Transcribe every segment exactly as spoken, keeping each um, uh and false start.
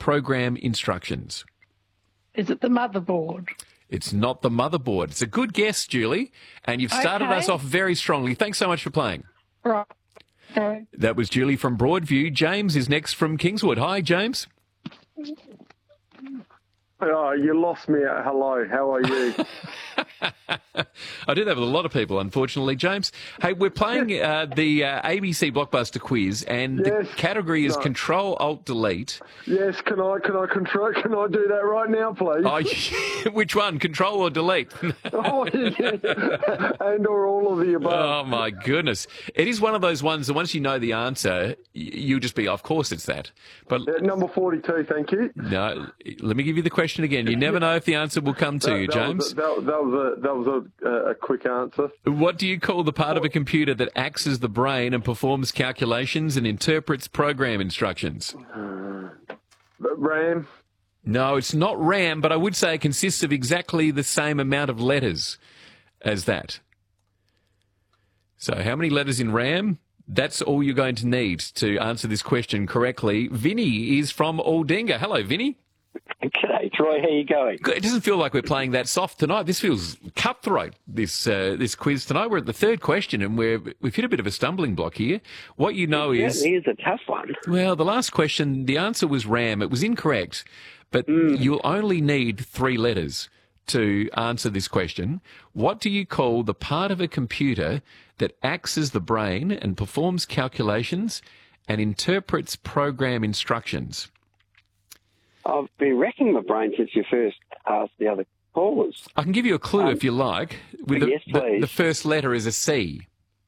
program instructions. Is it the motherboard? It's not the motherboard. It's a good guess, Julie, and you've started Okay. us off very strongly. Thanks so much for playing. Right. Okay. That was Julie from Broadview. James is next from Kingswood. Hi, James. Oh, you lost me at hello. How are you? I do that with a lot of people, unfortunately, James. Hey, we're playing uh, the uh, A B C Blockbuster quiz, and Yes. the category is No. Control Alt Delete. Yes, can I can I control? Can I do that right now, please? Oh, which one, Control or Delete? Oh, yeah. And or all of the above. Oh my goodness! It is one of those ones that once you know the answer, y- you'll just be, of course, it's that. But Yeah, number forty-two, thank you. no, let me give you the question again. You never know if the answer will come to That- you, that James. Was a, that, that was a that was a, uh, a quick answer. What do you call the part of a computer that acts as the brain and performs calculations and interprets program instructions? RAM. No, it's not RAM, but I would say it consists of exactly the same amount of letters as that. So how many letters in RAM? That's all you're going to need to answer this question correctly. Vinny is from Aldinga. Hello, Vinny. G'day, Troy. How you going? It doesn't feel like we're playing that soft tonight. This feels cutthroat, this uh, this quiz tonight. We're at the third question, and we're, we've hit a bit of a stumbling block here. What you know Yeah, is... here's a tough one. Well, the last question, the answer was RAM. It was incorrect, but you'll only need three letters to answer this question. What do you call the part of a computer that acts as the brain and performs calculations and interprets program instructions? I've been racking my brain since you first asked the other callers. I can give you a clue Um, if you like. With the, yes, the, please. the first letter is a C.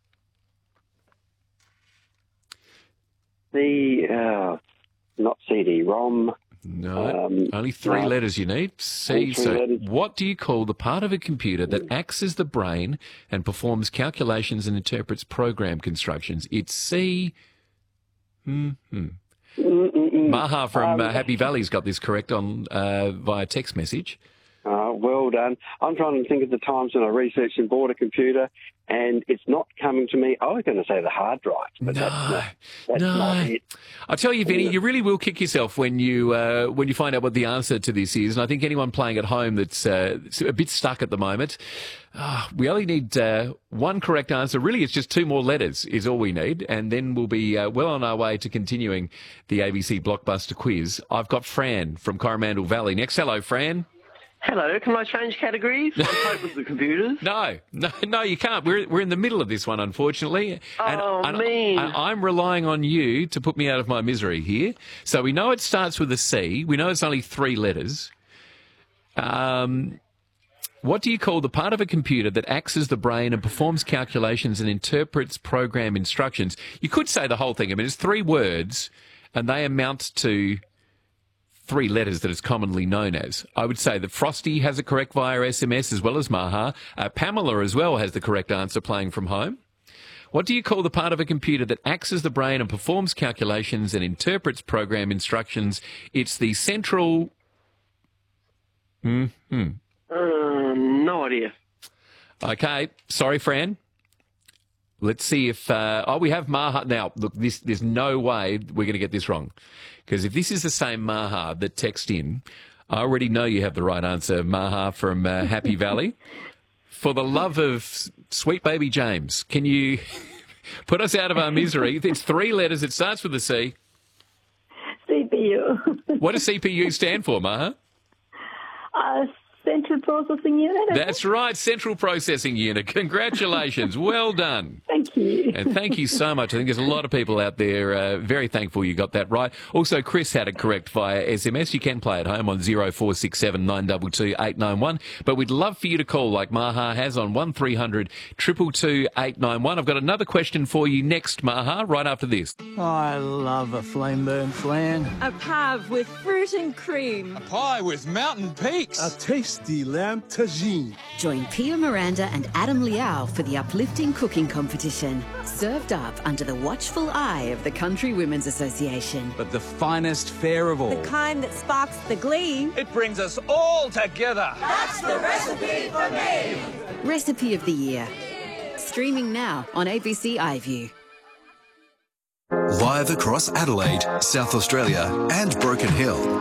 The, uh, not C D ROM. No, Um, only three no. letters you need. C. Only three So, letters. what do you call the part of a computer that acts as the brain and performs calculations and interprets program constructions? It's C. Hmm. Mm-mm-mm. Maha from Um, uh, Happy Valley's got this correct on uh, via text message. Uh, well done. I'm trying to think of the times when I researched and bought a computer, and it's not coming to me. I was going to say the hard drive, but No, that's not, that's no. not it. I tell you, Vinny, you really will kick yourself when you uh, when you find out what the answer to this is. And I think anyone playing at home that's uh, a bit stuck at the moment, uh, we only need uh, one correct answer. Really, it's just two more letters is all we need, and then we'll be uh, well on our way to continuing the A B C Blockbuster quiz. I've got Fran from Coromandel Valley next. Hello, Fran. Hello, can I change categories? I hope with the computers. No, no, no, you can't. We're we're in the middle of this one, unfortunately. And, Oh, and, mean. and I'm relying on you to put me out of my misery here. So we know it starts with a C. We know it's only three letters. Um, what do you call the part of a computer that acts as the brain and performs calculations and interprets program instructions? You could say the whole thing. I mean, it's three words, and they amount to three letters that it's commonly known as. I would say that Frosty has it correct via S M S as well as Maha. Uh, Pamela as well has the correct answer playing from home. What do you call the part of a computer that acts as the brain and performs calculations and interprets program instructions? It's the central... Mm-hmm. Um, no idea. Okay, sorry, Fran. Let's see if... Uh, oh, we have Maha. Now, look, this, there's no way we're going to get this wrong. Because if this is the same Maha that texted in, I already know you have the right answer, Maha from uh, Happy Valley. For the love of sweet baby James, can you put us out of our misery? It's three letters. It starts with a C. C P U. What does C P U stand for, Maha? Uh, Central Processing Unit. That's right, Central Processing Unit. Congratulations. Well done. Thank you. And thank you so much. I think there's a lot of people out there uh, very thankful you got that right. Also, Chris had it correct via S M S. You can play at home on zero four six seven nine two two eight nine one. But we'd love for you to call like Maha has on one three hundred two two two eight nine one. I've got another question for you next, Maha, right after this. I love a flame burn flan. A pav with fruit and cream. Pie with mountain peaks. A tasty lamb tagine. Join Pia Miranda and Adam Liao for the uplifting cooking competition. Served up under the watchful eye of the Country Women's Association. But the finest fare of all. The kind that sparks the glee. It brings us all together. That's the recipe for me. Recipe of the Year. Streaming now on A B C iView. Live across Adelaide, South Australia and Broken Hill.